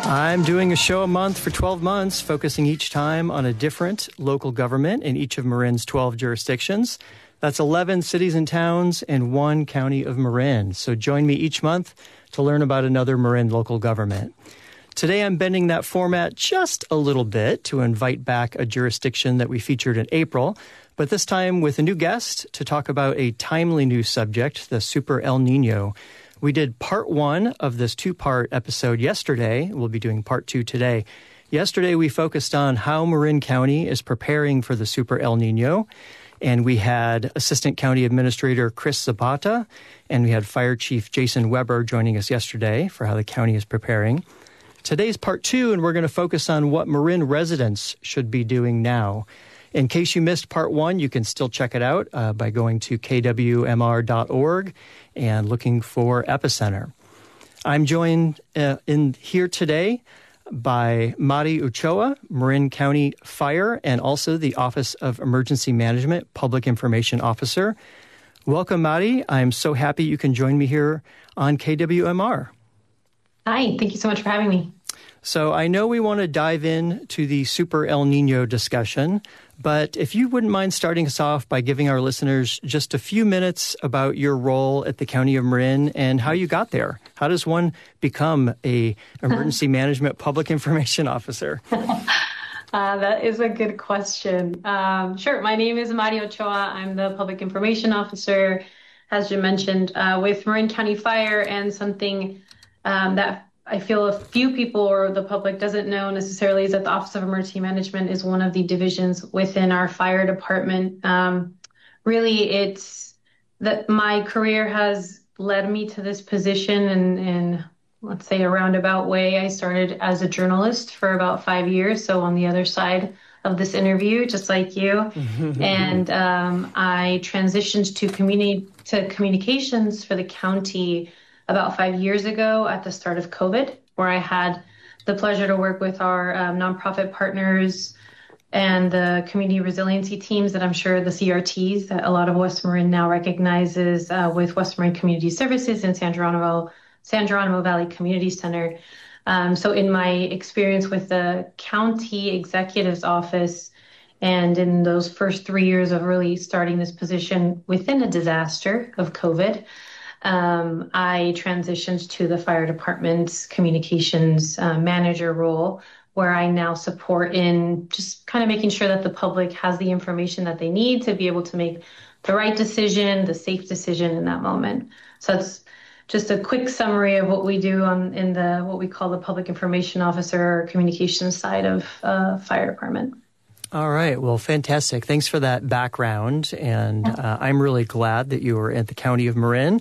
I'm doing a show a month for 12 months, focusing each time on a different local government in each of Marin's 12 jurisdictions. That's 11 cities and towns and 1 county of Marin. So join me each month to learn about another Marin local government. Today I'm bending that format just a little bit to invite back a jurisdiction that we featured in April, but this time with a new guest to talk about a timely news subject, the Super El Nino. We did part 1 of this 2-part episode yesterday. We'll be doing part 2 today. Yesterday, we focused on how Marin County is preparing for the Super El Nino. And we had Assistant County Administrator Chris Zapata, and we had Fire Chief Jason Weber joining us yesterday for how the county is preparing. Today's part 2, and we're going to focus on what Marin residents should be doing now. In case you missed part 1, you can still check it out by going to kwmr.org and looking for Epicenter. I'm joined in here today by Mari Ochoa, Marin County Fire, and also the Office of Emergency Management Public Information Officer. Welcome, Mari. I'm so happy you can join me here on KWMR. Hi, thank you so much for having me. So I know we want to dive in to the Super El Nino discussion, but if you wouldn't mind starting us off by giving our listeners just a few minutes about your role at the County of Marin and how you got there. How does one become a emergency management public information officer? That is a good question. Sure. My name is Mari Ochoa. I'm the public information officer, as you mentioned, with Marin County Fire, and something that I feel a few people or the public doesn't know necessarily is that the Office of Emergency Management is one of the divisions within our fire department. Really, it's that my career has led me to this position in, let's say, a roundabout way. I started as a journalist for about 5 years, so on the other side of this interview, just like you. And I transitioned to communications for the county about 5 years ago at the start of COVID, where I had the pleasure to work with our nonprofit partners and the community resiliency teams that I'm sure the CRTs that a lot of West Marin now recognizes with West Marin Community Services and San Geronimo Valley Community Center. So in my experience with the county executive's office, and in those first 3 years of really starting this position within a disaster of COVID, I transitioned to the fire department's communications manager role, where I now support in just kind of making sure that the public has the information that they need to be able to make the right decision, the safe decision in that moment. So it's just a quick summary of what we do in the what we call the public information officer or communications side of fire department. All right. Well, fantastic. Thanks for that background. And I'm really glad that you were at the County of Marin.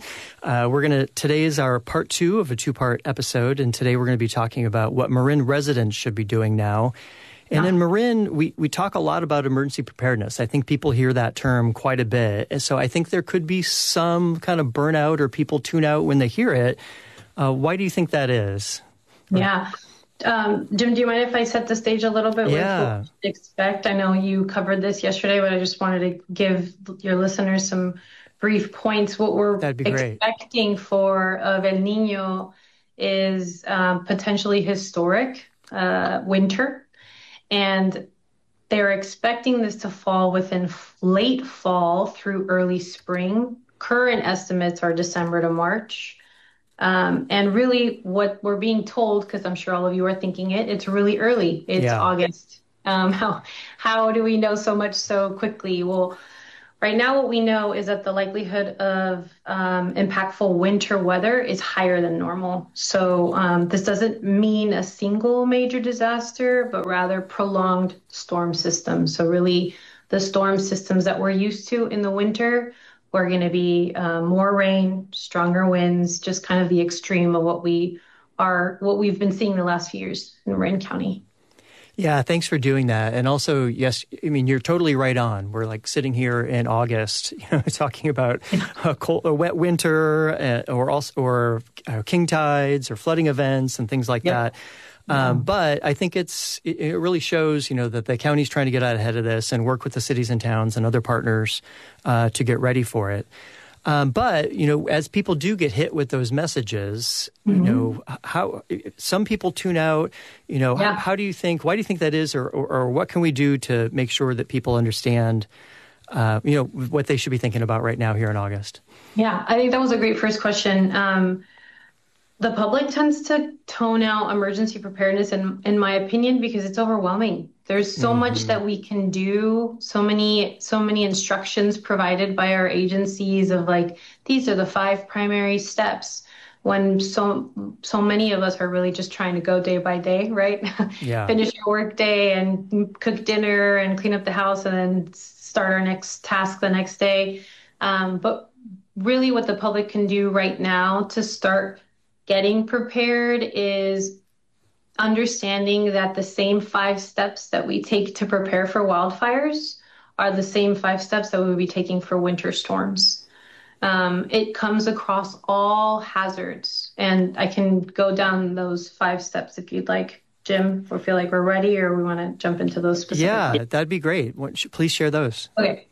Today is our part 2 of a 2-part episode. And today we're going to be talking about what Marin residents should be doing now. And in Marin, we talk a lot about emergency preparedness. I think people hear that term quite a bit. And so I think there could be some kind of burnout or people tune out when they hear it. Why do you think that is? Yeah. Jim, do you mind if I set the stage a little bit with what to expect? I know you covered this yesterday, but I just wanted to give your listeners some brief points. What we're expecting for El Nino is potentially historic winter, and they're expecting this to fall within late fall through early spring. Current estimates are December to March. And really what we're being told, because I'm sure all of you are thinking it's really early. It's August. How do we know so much so quickly? Well, right now what we know is that the likelihood of impactful winter weather is higher than normal. So this doesn't mean a single major disaster, but rather prolonged storm systems. So really the storm systems that we're used to in the winter, we're going to be more rain, stronger winds, just kind of the extreme of what we've been seeing the last few years in Marin County. Yeah, thanks for doing that. And also, yes, I mean, you're totally right on. We're like sitting here in August, talking about a wet winter or king tides or flooding events and things like that. But I think it really shows, that the county's trying to get out ahead of this and work with the cities and towns and other partners to get ready for it. But, as people do get hit with those messages, how some people tune out, how do you think, why do you think that is, or what can we do to make sure that people understand, what they should be thinking about right now here in August? Yeah, I think that was a great first question. The public tends to tone out emergency preparedness, in my opinion, because it's overwhelming. There's so much that we can do, so many instructions provided by our agencies of like, these are the 5 primary steps, when so many of us are really just trying to go day by day, right? Yeah. Finish your work day and cook dinner and clean up the house and then start our next task the next day. But really what the public can do right now to start getting prepared is understanding that the same 5 steps that we take to prepare for wildfires are the same 5 steps that we would be taking for winter storms. It comes across all hazards, and I can go down those 5 steps if you'd like, Jim, or feel like we're ready, or we want to jump into those specific. Yeah, that'd be great. Please share those. Okay.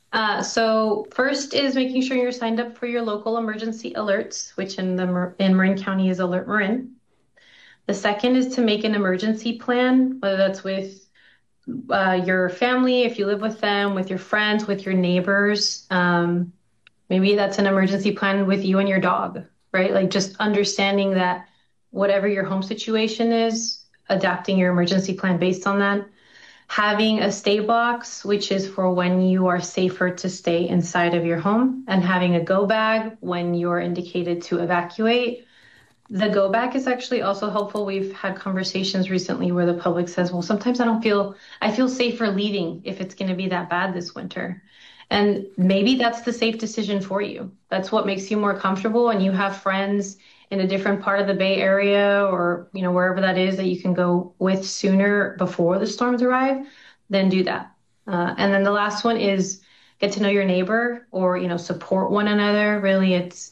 So first is making sure you're signed up for your local emergency alerts, which in Marin County is Alert Marin. The second is to make an emergency plan, whether that's with your family, if you live with them, with your friends, with your neighbors. Maybe that's an emergency plan with you and your dog, right? Like just understanding that whatever your home situation is, adapting your emergency plan based on that. Having a stay box, which is for when you are safer to stay inside of your home, and having a go bag when you're indicated to evacuate. The go bag is actually also helpful. We've had conversations recently where the public says, well, sometimes I feel safer leaving if it's going to be that bad this winter. And maybe that's the safe decision for you. That's what makes you more comfortable, and you have friends in a different part of the Bay Area or, wherever that is that you can go with sooner before the storms arrive, then do that. And then the last one is get to know your neighbor or, support one another. Really, it's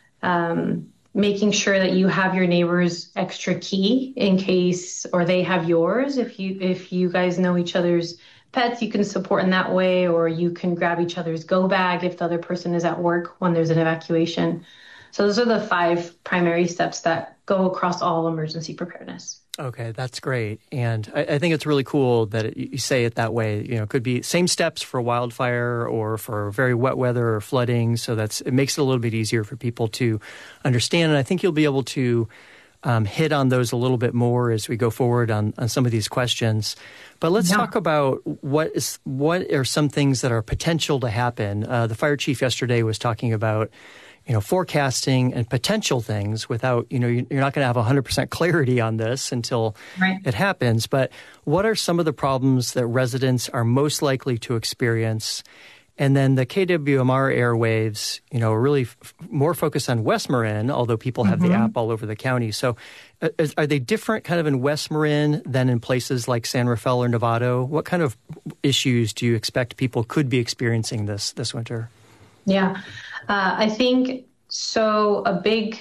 making sure that you have your neighbor's extra key in case, or they have yours. If you guys know each other's pets, you can support in that way, or you can grab each other's go bag if the other person is at work when there's an evacuation. So those are the 5 primary steps that go across all emergency preparedness. Okay, that's great. And I think it's really cool that you say it that way. It could be same steps for wildfire or for very wet weather or flooding. So it makes it a little bit easier for people to understand. And I think you'll be able to hit on those a little bit more as we go forward on some of these questions. But let's talk about what are some things that are potential to happen. The fire chief yesterday was talking about forecasting and potential things without, you're not going to have 100% clarity on this until it happens. But what are some of the problems that residents are most likely to experience? And then the KWMR airwaves, really more focused on West Marin, although people have the app all over the county. So are they different kind of in West Marin than in places like San Rafael or Novato? What kind of issues do you expect people could be experiencing this winter? Yeah, I think so. A big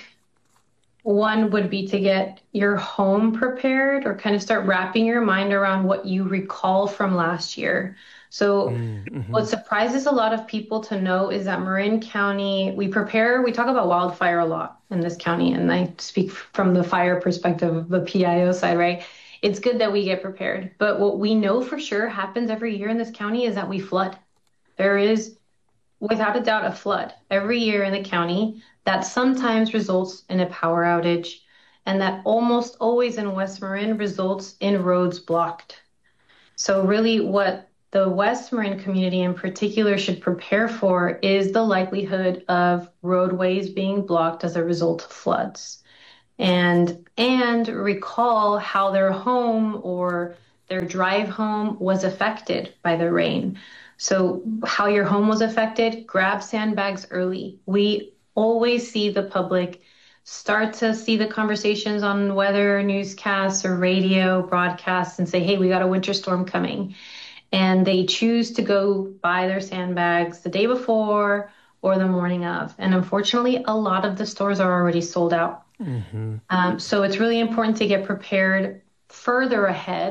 one would be to get your home prepared or kind of start wrapping your mind around what you recall from last year. So what surprises a lot of people to know is that Marin County, we talk about wildfire a lot in this county, and I speak from the fire perspective of the PIO side, right? It's good that we get prepared. But what we know for sure happens every year in this county is that we flood. There is, without a doubt, a flood every year in the county that sometimes results in a power outage, and that almost always in West Marin results in roads blocked. So really what the West Marin community in particular should prepare for is the likelihood of roadways being blocked as a result of floods, and recall how their home or their drive home was affected by the rain. So how your home was affected, grab sandbags early. We always see the public start to see the conversations on weather newscasts or radio broadcasts and say, hey, we got a winter storm coming. And they choose to go buy their sandbags the day before or the morning of. And unfortunately, a lot of the stores are already sold out. So it's really important to get prepared further ahead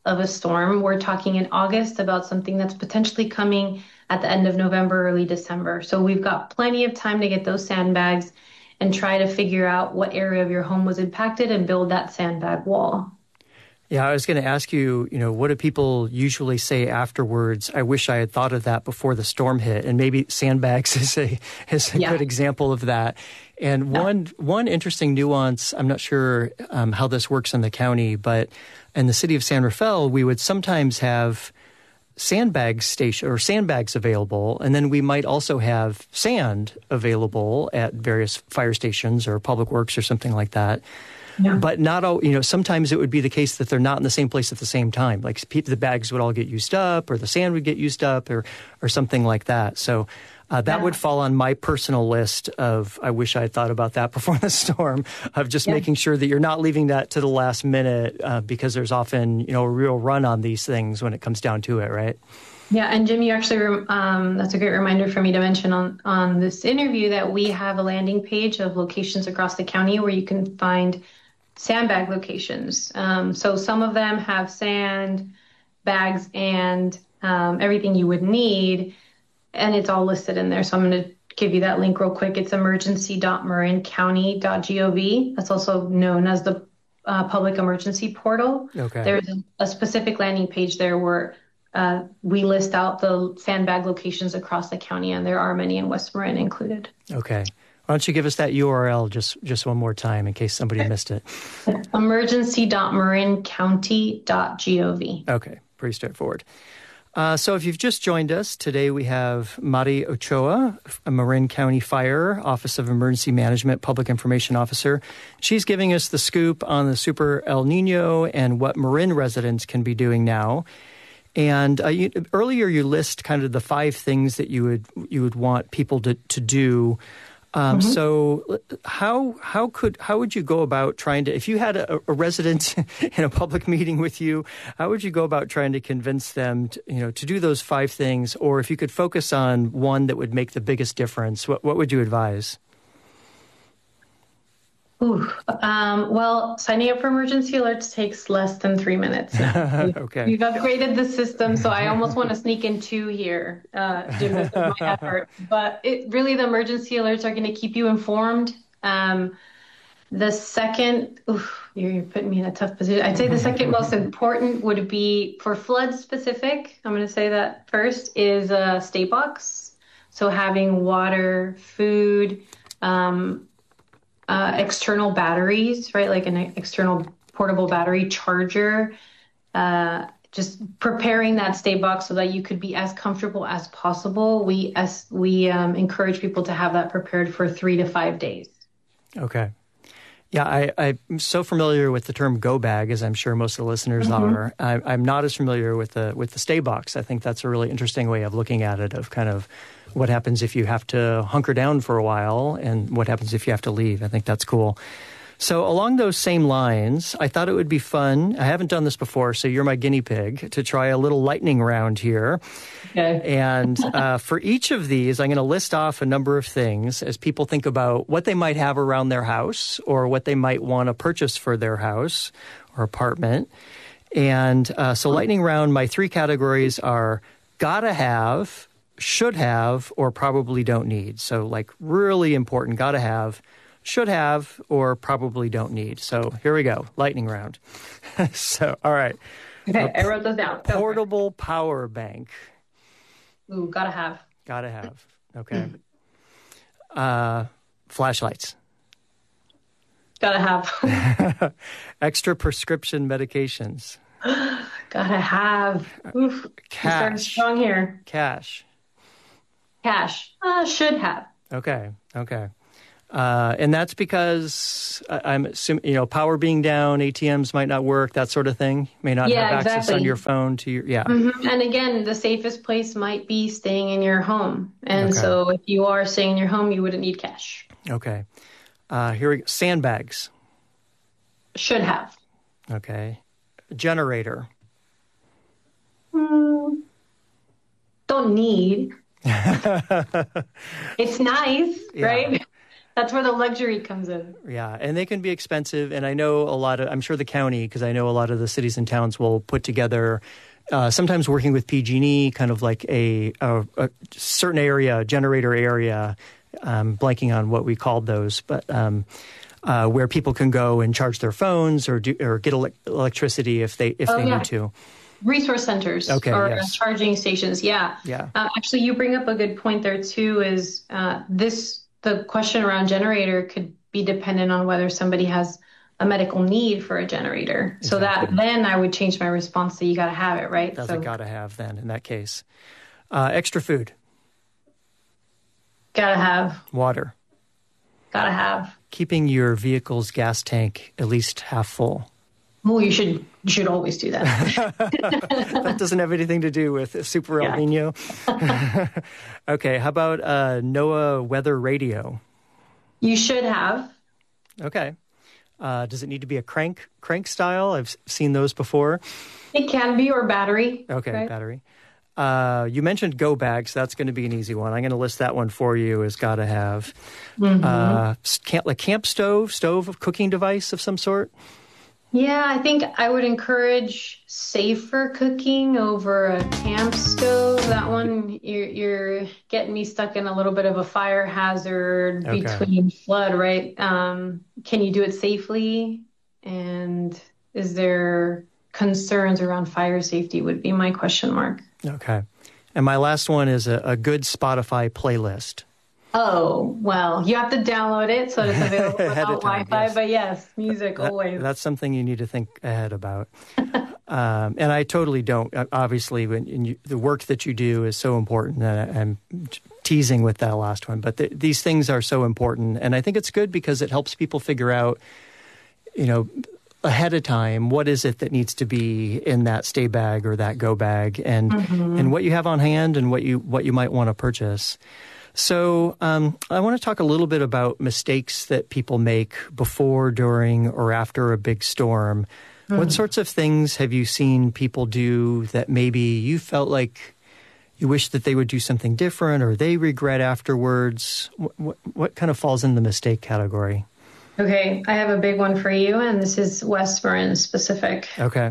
of a storm. We're talking in August about something that's potentially coming at the end of November, early December. So we've got plenty of time to get those sandbags and try to figure out what area of your home was impacted and build that sandbag wall. Yeah, I was going to ask you, what do people usually say afterwards? I wish I had thought of that before the storm hit. And maybe sandbags is a good example of that. And one interesting nuance, I'm not sure how this works in the county, but in the city of San Rafael, we would sometimes have sandbags available, and then we might also have sand available at various fire stations or public works or something like that. Yeah. But not all, sometimes it would be the case that they're not in the same place at the same time. Like the bags would all get used up, or the sand would get used up, or something like that. So that would fall on my personal list of, I wish I had thought about that before the storm, of just making sure that you're not leaving that to the last minute, because there's often, a real run on these things when it comes down to it, right? Yeah, and Jim, you actually, that's a great reminder for me to mention on this interview that we have a landing page of locations across the county where you can find sandbag locations. So some of them have sand bags and everything you would need, and it's all listed in there. So I'm going to give you that link real quick. It's emergency.marincounty.gov. That's also known as the public emergency portal. Okay. There's a specific landing page there where we list out the sandbag locations across the county, and there are many in West Marin included. Okay. Why don't you give us that URL just one more time in case somebody missed it? Emergency.marincounty.gov. Okay, pretty straightforward. So if you've just joined us, today we have Mari Ochoa, a Marin County Fire, Office of Emergency Management, Public Information Officer. She's giving us the scoop on the Super El Nino and what Marin residents can be doing now. And earlier you list kind of the 5 things that you would want people to do. So how would you go about trying to, if you had a resident in a public meeting with you, how would you go about trying to convince them to do those 5 things? Or if you could focus on one that would make the biggest difference, what would you advise? Well, signing up for emergency alerts takes less than 3 minutes. Okay. We've upgraded the system, so I almost want to sneak in 2 here, Jim, with my effort. But the emergency alerts are going to keep you informed. The second, you're putting me in a tough position. I'd say the second most important would be for flood specific. I'm going to say that first is a state box. So having water, food, external batteries, right? Like an external portable battery charger, just preparing that state box so that you could be as comfortable as possible. We encourage people to have that prepared for 3 to 5 days. Okay. Yeah, I'm so familiar with the term go bag, as I'm sure most of the listeners are. I'm not as familiar with the stay box. I think that's a really interesting way of looking at it, of kind of what happens if you have to hunker down for a while and what happens if you have to leave. I think that's cool. So along those same lines, I thought it would be fun. I haven't done this before, so you're my guinea pig, to try a little lightning round here. Okay. And for each of these, I'm going to list off a number of things as people think about what they might have around their house or what they might want to purchase for their house or apartment. And so lightning round, my 3 categories are gotta have, should have, or probably don't need. So like really important, gotta have, should have, or probably don't need. So here we go, lightning round. So, all right. Okay, I wrote those down. Portable power bank. Ooh, gotta have. Gotta have. Okay. Flashlights. Gotta have. Extra prescription medications. Gotta have. Oof. Cash. Starting strong here. Cash. Should have. Okay. And that's because I'm assuming, power being down, ATMs might not work, that sort of thing. May not have access on your phone to your, And again, the safest place might be staying in your home. And so if you are staying in your home, you wouldn't need cash. Okay. Here we go. Sandbags. Should have. Okay. Generator. Don't need. It's nice, right? That's where the luxury comes in. Yeah, and they can be expensive. And I know I'm sure the county, because I know a lot of the cities and towns will put together, sometimes working with PG&E, kind of like a certain area, generator area, blanking on what we called those, but where people can go and charge their phones or get electricity if they need to. Resource centers charging stations. Yeah. Actually, you bring up a good point there too, is the question around generator could be dependent on whether somebody has a medical need for a generator. Exactly. So that then I would change my response to you got to have it, right? That's a got to have then in that case. Extra food. Got to have. Water. Got to have. Keeping your vehicle's gas tank at least half full. Well, you should always do that. That doesn't have anything to do with Super El Nino. Okay, how about NOAA weather radio? You should have. Okay. Does it need to be a crank style? I've seen those before. It can be, or battery. Okay, right? Battery. You mentioned go bags. That's going to be an easy one. I'm going to list that one for you as got to have. Like camp stove cooking device of some sort. Yeah, I think I would encourage safer cooking over a camp stove. That one, you're getting me stuck in a little bit of a fire hazard between flood, right? Can you do it safely? And is there concerns around fire safety would be my question mark. Okay. And my last one is a good Spotify playlist. Oh, well, you have to download it so it's available without Wi-Fi. Yes. But yes, music always. That's something you need to think ahead about. And I totally don't. Obviously, the work that you do is so important. And I'm teasing with that last one. But these things are so important. And I think it's good because it helps people figure out, ahead of time, what is it that needs to be in that stay bag or that go bag, and what you have on hand and what you might want to purchase. So I want to talk a little bit about mistakes that people make before, during, or after a big storm. What sorts of things have you seen people do that maybe you felt like you wish that they would do something different or they regret afterwards? What kind of falls in the mistake category? Okay, I have a big one for you, and this is West Marin specific. Okay.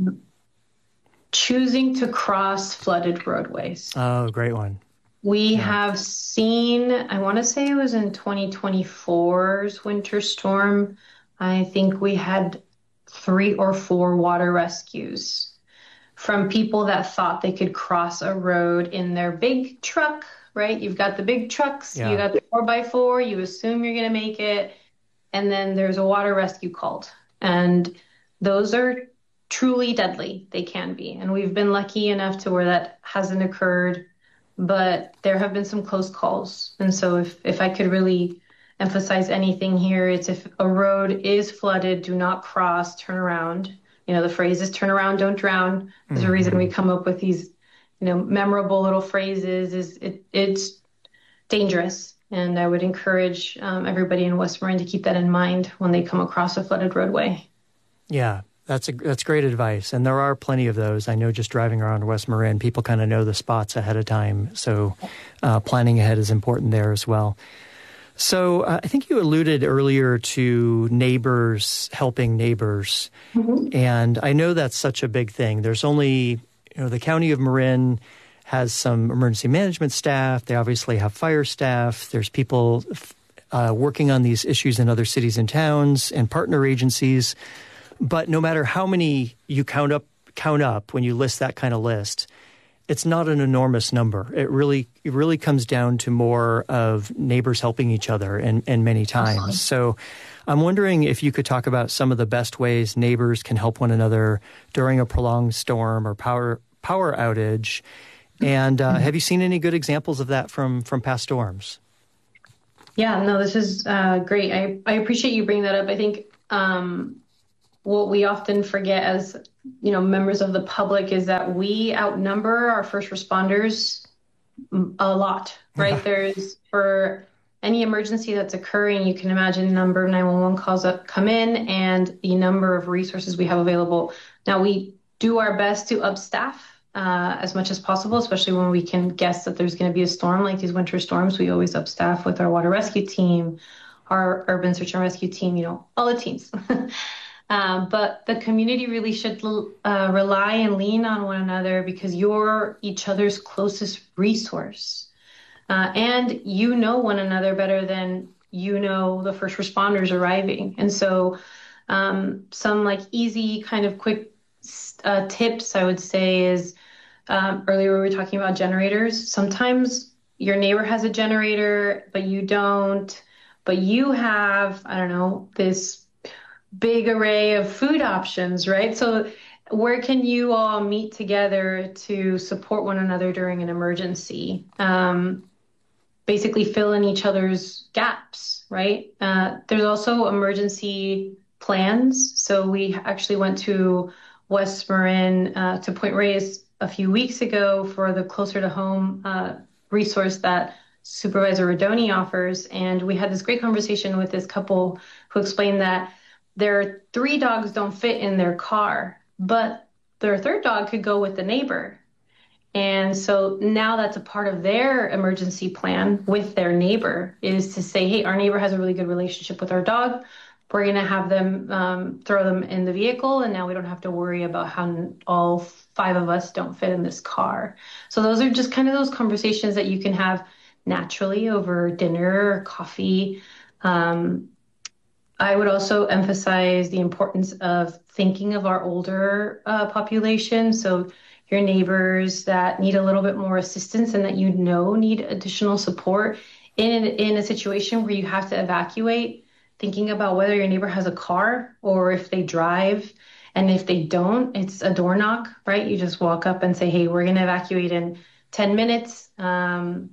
Choosing to cross flooded roadways. Oh, great one. We have seen, I want to say it was in 2024's winter storm, I think we had 3 or 4 water rescues from people that thought they could cross a road in their big truck, right? You've got the big trucks, you got the 4x4, you assume you're going to make it, and then there's a water rescue called. And those are truly deadly. They can be. And we've been lucky enough to where that hasn't occurred. But there have been some close calls. And so if I could really emphasize anything here, it's if a road is flooded, do not cross, turn around. The phrase is turn around, don't drown. There's a reason we come up with these, memorable little phrases. It's dangerous. And I would encourage everybody in West Marin to keep that in mind when they come across a flooded roadway. Yeah. That's great advice, and there are plenty of those. I know just driving around West Marin, people kind of know the spots ahead of time, so planning ahead is important there as well. So I think you alluded earlier to neighbors helping neighbors, and I know that's such a big thing. There's only, the County of Marin has some emergency management staff. They obviously have fire staff. There's people working on these issues in other cities and towns and partner agencies. But no matter how many you count up when you list that kind of list, it's not an enormous number. It really comes down to more of neighbors helping each other and many times. Awesome. So I'm wondering if you could talk about some of the best ways neighbors can help one another during a prolonged storm or power outage. And have you seen any good examples of that from past storms? Yeah, no, this is great. I appreciate you bringing that up. I think what we often forget as, members of the public is that we outnumber our first responders a lot, right? There's, for any emergency that's occurring, you can imagine the number of 911 calls that come in and the number of resources we have available. Now, we do our best to upstaff as much as possible, especially when we can guess that there's going to be a storm like these winter storms. We always upstaff with our water rescue team, our urban search and rescue team, all the teams. But the community really should rely and lean on one another because you're each other's closest resource. And you know one another better than the first responders arriving. And so some like easy kind of quick tips I would say is earlier we were talking about generators. Sometimes your neighbor has a generator, but you don't, but you have, I don't know, this big array of food options, right? So where can you all meet together to support one another during an emergency? Basically fill in each other's gaps, right? There's also emergency plans. So we actually went to West Marin to Point Reyes a few weeks ago for the Closer to Home resource that Supervisor Rodoni offers. And we had this great conversation with this couple who explained that their 3 dogs don't fit in their car, but their 3rd dog could go with the neighbor. And so now that's a part of their emergency plan with their neighbor is to say, hey, our neighbor has a really good relationship with our dog. We're going to have them throw them in the vehicle. And now we don't have to worry about how all 5 of us don't fit in this car. So those are just kind of those conversations that you can have naturally over dinner or coffee. I would also emphasize the importance of thinking of our older population. So your neighbors that need a little bit more assistance and that need additional support in a situation where you have to evacuate, thinking about whether your neighbor has a car or if they drive. And if they don't, it's a door knock, right? You just walk up and say, hey, we're going to evacuate in 10 minutes. I'd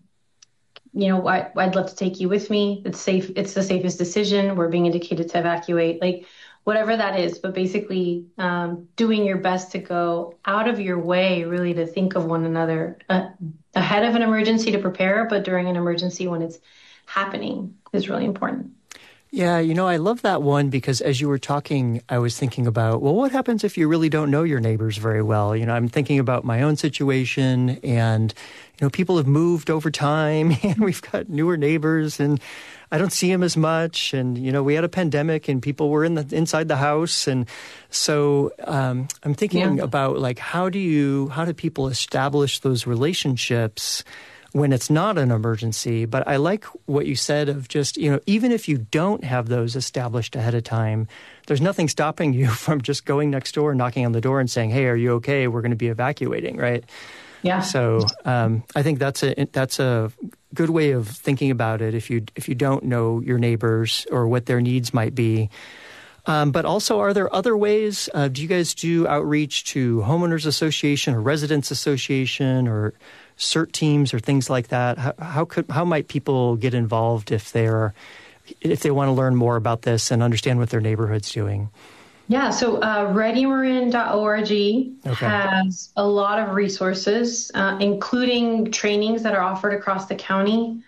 love to take you with me. It's safe. It's the safest decision. We're being indicated to evacuate, like whatever that is. But basically doing your best to go out of your way, really to think of one another ahead of an emergency to prepare, but during an emergency when it's happening is really important. Yeah, I love that one because as you were talking, I was thinking about, well, what happens if you really don't know your neighbors very well? I'm thinking about my own situation and, people have moved over time and we've got newer neighbors and I don't see them as much. And, we had a pandemic and people were inside the house. And so I'm thinking about like, how do people establish those relationships when it's not an emergency? But I like what you said of just, even if you don't have those established ahead of time, there's nothing stopping you from just going next door, knocking on the door and saying, hey, are you okay? We're going to be evacuating, right? Yeah. So I think that's a good way of thinking about it if you don't know your neighbors or what their needs might be. But also, are there other ways? Do you guys do outreach to homeowners association or residents association or CERT teams or things like that? How might people get involved if they want to learn more about this and understand what their neighborhood's doing? Yeah, so readymarin.org has a lot of resources, including trainings that are offered across the county.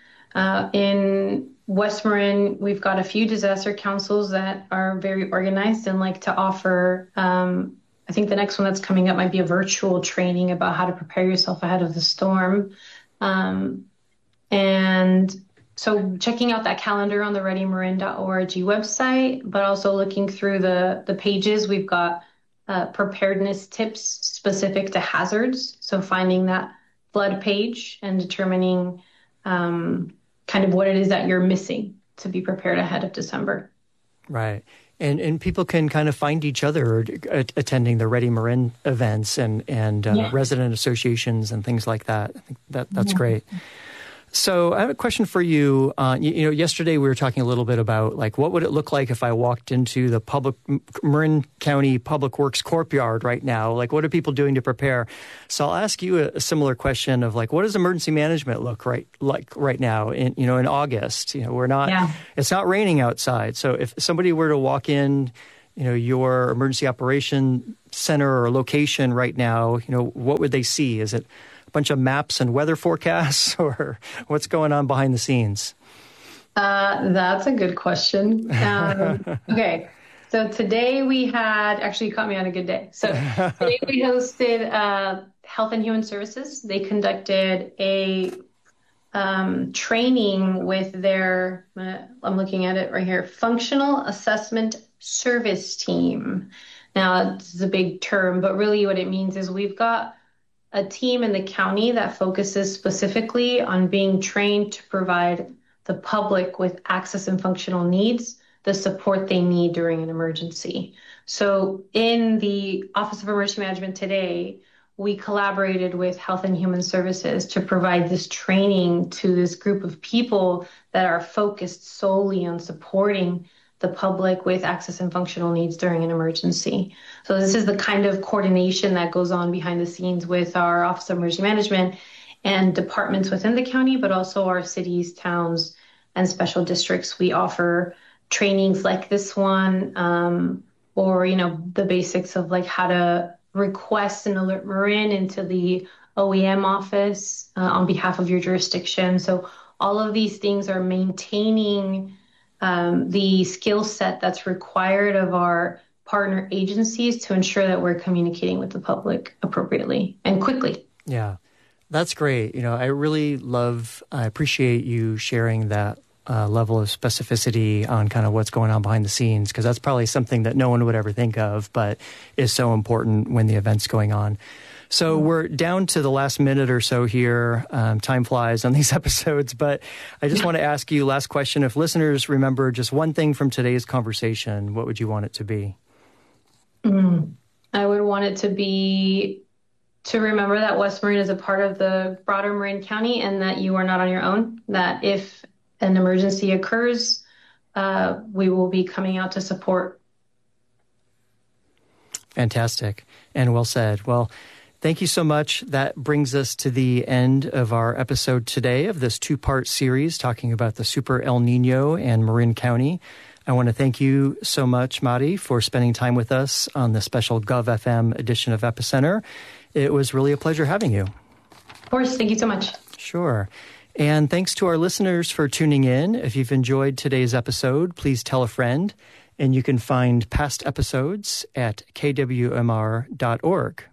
In West Marin, we've got a few disaster councils that are very organized and like to offer, I think the next one that's coming up might be a virtual training about how to prepare yourself ahead of the storm. And so checking out that calendar on the readymarin.org website, but also looking through the pages, we've got preparedness tips specific to hazards. So finding that flood page and determining kind of what it is that you're missing to be prepared ahead of December. Right. And people can kind of find each other attending the Ready Marin events and resident associations and things like that. I think that's great. So I have a question for you. Yesterday we were talking a little bit about like what would it look like if I walked into the Marin County Public Works courtyard right now? Like what are people doing to prepare? So I'll ask you a similar question of like what does emergency management look like right now in August? It's not raining outside. So if somebody were to walk in, your emergency operation center or location right now, what would they see? Is it bunch of maps and weather forecasts or what's going on behind the scenes? That's a good question. Okay. So today we had, actually you caught me on a good day. So today we hosted Health and Human Services. They conducted a training with their, I'm looking at it right here, Functional Assessment Service Team. Now, this is a big term, but really what it means is we've got a team in the county that focuses specifically on being trained to provide the public with access and functional needs, the support they need during an emergency. So in the Office of Emergency Management today, we collaborated with Health and Human Services to provide this training to this group of people that are focused solely on supporting the public with access and functional needs during an emergency. So this is the kind of coordination that goes on behind the scenes with our Office of Emergency Management and departments within the county, but also our cities, towns, and special districts. We offer trainings like this one, or, the basics of like how to request an alert Marin into the OEM office on behalf of your jurisdiction. So all of these things are maintaining the skill set that's required of our partner agencies to ensure that we're communicating with the public appropriately and quickly. Yeah, that's great. I appreciate you sharing that level of specificity on kind of what's going on behind the scenes, because that's probably something that no one would ever think of, but is so important when the event's going on. So we're down to the last minute or so here. Time flies on these episodes, but I just want to ask you, last question, if listeners remember just one thing from today's conversation, what would you want it to be? I would want it to be to remember that West Marin is a part of the broader Marin County and that you are not on your own, that if an emergency occurs, we will be coming out to support. Fantastic. And well said. Well, thank you so much. That brings us to the end of our episode today of this two-part series talking about the Super El Nino and Marin County. I want to thank you so much, Mari, for spending time with us on the special GovFM edition of Epicenter. It was really a pleasure having you. Of course. Thank you so much. Sure. And thanks to our listeners for tuning in. If you've enjoyed today's episode, please tell a friend. And you can find past episodes at kwmr.org.